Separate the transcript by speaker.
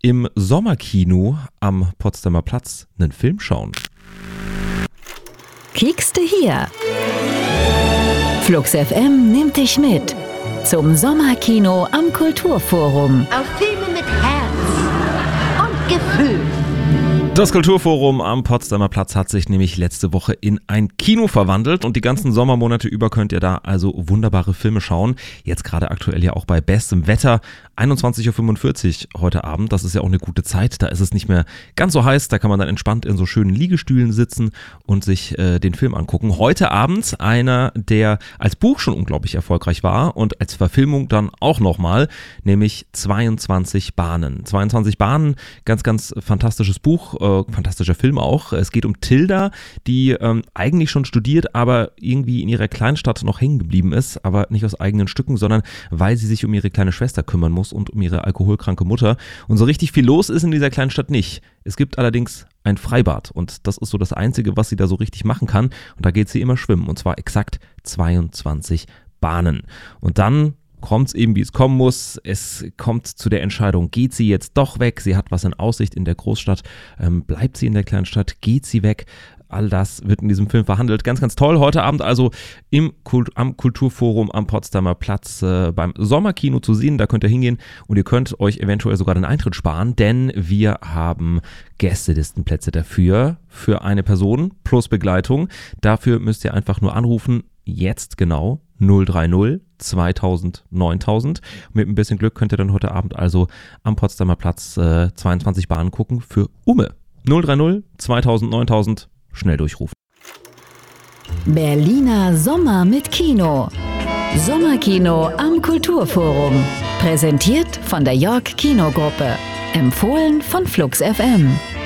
Speaker 1: im Sommerkino am Potsdamer Platz einen Film schauen.
Speaker 2: Kiekste hier. Flux FM nimmt dich mit zum Sommerkino am Kulturforum.
Speaker 3: Auf Filme mit Herz und Gefühl.
Speaker 1: Das Kulturforum am Potsdamer Platz hat sich nämlich letzte Woche in ein Kino verwandelt und die ganzen Sommermonate über könnt ihr da also wunderbare Filme schauen. Jetzt gerade aktuell ja auch bei bestem Wetter, 21.45 Uhr heute Abend. Das ist ja auch eine gute Zeit, da ist es nicht mehr ganz so heiß, da kann man dann entspannt in so schönen Liegestühlen sitzen und sich den Film angucken. Heute Abend einer, der als Buch schon unglaublich erfolgreich war und als Verfilmung dann auch nochmal, nämlich 22 Bahnen. 22 Bahnen, ganz, ganz fantastisches Buch. Fantastischer Film auch. Es geht um Tilda, die eigentlich schon studiert, aber irgendwie in ihrer Kleinstadt noch hängen geblieben ist, aber nicht aus eigenen Stücken, sondern weil sie sich um ihre kleine Schwester kümmern muss und um ihre alkoholkranke Mutter. Und so richtig viel los ist in dieser Kleinstadt nicht. Es gibt allerdings ein Freibad und das ist so das Einzige, was sie da so richtig machen kann. Und da geht sie immer schwimmen und zwar exakt 22 Bahnen. Und dann kommt es eben, wie es kommen muss. Es kommt zu der Entscheidung, geht sie jetzt doch weg? Sie hat was in Aussicht in der Großstadt. Bleibt sie in der Kleinstadt? Geht sie weg? All das wird in diesem Film verhandelt. Ganz, ganz toll. Heute Abend also am Kulturforum am Potsdamer Platz beim Sommerkino zu sehen. Da könnt ihr hingehen und ihr könnt euch eventuell sogar den Eintritt sparen, denn wir haben Gästelistenplätze dafür, für eine Person plus Begleitung. Dafür müsst ihr einfach nur anrufen, jetzt genau 030 2000 9000. Mit ein bisschen Glück könnt ihr dann heute Abend also am Potsdamer Platz 22 Bahnen gucken für Umme. 030 2000 9000. Schnell durchrufen.
Speaker 2: Berliner Sommer mit Kino. Sommerkino am Kulturforum. Präsentiert von der York Kinogruppe. Empfohlen von Flux FM.